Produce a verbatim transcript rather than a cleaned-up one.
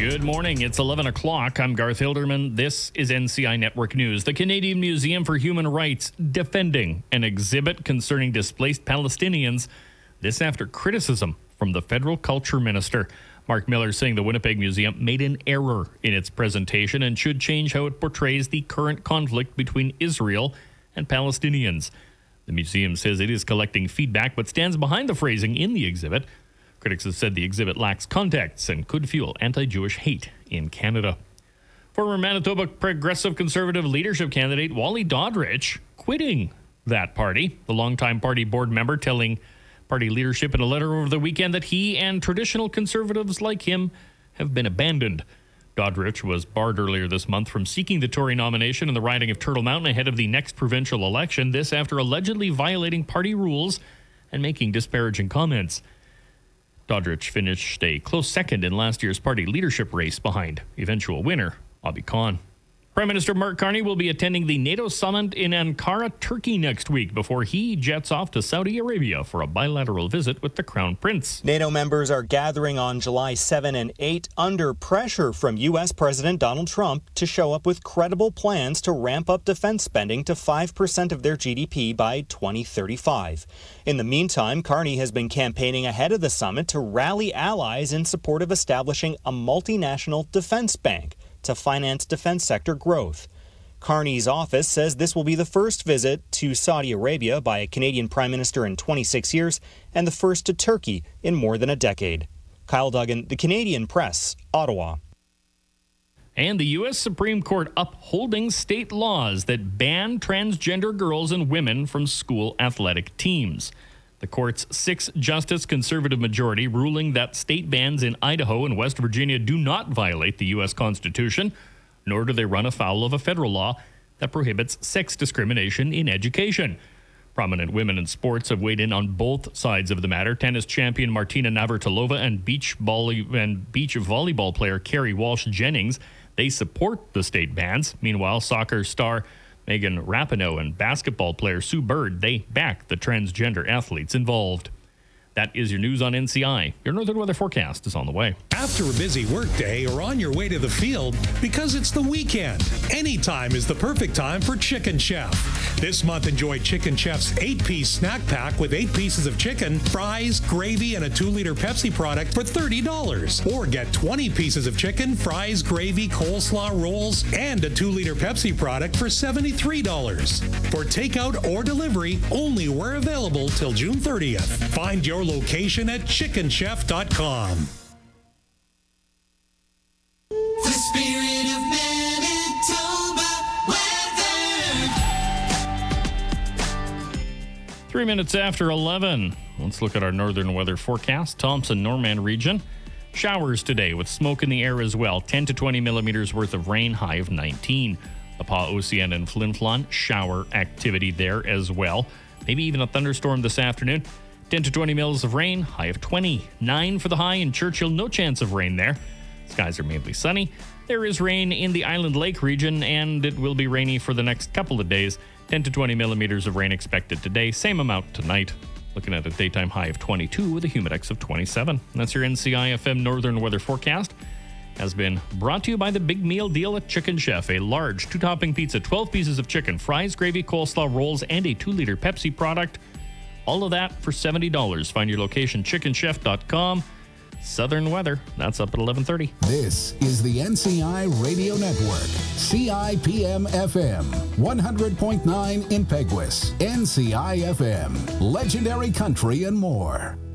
Good morning. It's eleven o'clock. I'm Garth Hilderman. This is N C I Network News. The Canadian Museum for Human Rights defending an exhibit concerning displaced Palestinians. This after criticism from the federal culture minister. Mark Miller saying the Winnipeg Museum made an error in its presentation and should change how it portrays the current conflict between Israel and Palestinians. The museum says it is collecting feedback but stands behind the phrasing in the exhibit. Critics have said the exhibit lacks context and could fuel anti-Jewish hate in Canada. Former Manitoba Progressive Conservative leadership candidate Wally Doddridge quitting that party. The longtime party board member telling party leadership in a letter over the weekend that he and traditional conservatives like him have been abandoned. Doddridge was barred earlier this month from seeking the Tory nomination in the riding of Turtle Mountain ahead of the next provincial election. This after allegedly violating party rules and making disparaging comments. Doddridge finished a close second in last year's party leadership race behind eventual winner Abi Khan. Prime Minister Mark Carney will be attending the NATO summit in Ankara, Turkey next week before he jets off to Saudi Arabia for a bilateral visit with the Crown Prince. NATO members are gathering on July seventh and eighth under pressure from U S President Donald Trump to show up with credible plans to ramp up defense spending to five percent of their G D P by twenty thirty-five. In the meantime, Carney has been campaigning ahead of the summit to rally allies in support of establishing a multinational defense bank to finance defense sector growth. Carney's office says this will be the first visit to Saudi Arabia by a Canadian prime minister in twenty-six years and the first to Turkey in more than a decade. Kyle Duggan, The Canadian Press, Ottawa. And the U S Supreme Court upholding state laws that ban transgender girls and women from school athletic teams. The court's six-justice conservative majority ruling that state bans in Idaho and West Virginia do not violate the U S Constitution, nor do they run afoul of a federal law that prohibits sex discrimination in education. Prominent women in sports have weighed in on both sides of the matter. Tennis champion Martina Navratilova and beach, volley- and beach volleyball player Kerry Walsh Jennings, they support the state bans. Meanwhile, soccer star Megan Rapinoe and basketball player Sue Bird, they back the transgender athletes involved. That is your news on N C I. Your Northern Weather Forecast is on the way. After a busy workday or on your way to the field, because it's the weekend, anytime is the perfect time for Chicken Chef. This month, enjoy Chicken Chef's eight-piece snack pack with eight pieces of chicken, fries, gravy, and a two-liter Pepsi product for thirty dollars. Or get twenty pieces of chicken, fries, gravy, coleslaw, rolls, and a two-liter Pepsi product for seventy-three dollars. For takeout or delivery, only where available till June thirtieth. Find your location at chicken chef dot com. The spirit of Manitoba weather. Three minutes after eleven. Let's look at our northern weather forecast. Thompson, Norman region. Showers today with smoke in the air as well. ten to twenty millimeters worth of rain, high of nineteen. The Pa Ocean and Flin Flon, shower activity there as well. Maybe even a thunderstorm this afternoon. ten to twenty mils of rain, high of twenty. nine for the high in Churchill, no chance of rain there. Skies are mainly sunny. There is rain in the Island Lake region, and it will be rainy for the next couple of days. ten to twenty millimeters of rain expected today, same amount tonight. Looking at a daytime high of twenty-two with a humidex of twenty-seven. And that's your N C I F M Northern Weather Forecast. Has been brought to you by the Big Meal Deal at Chicken Chef. A large two-topping pizza, twelve pieces of chicken, fries, gravy, coleslaw, rolls, and a two-liter Pepsi product. All of that for seventy dollars. Find your location, chicken chef dot com. Southern weather, that's up at eleven thirty. This is the N C I Radio Network. C I P M F M, one hundred point nine in Peguis. N C I F M, legendary country and more.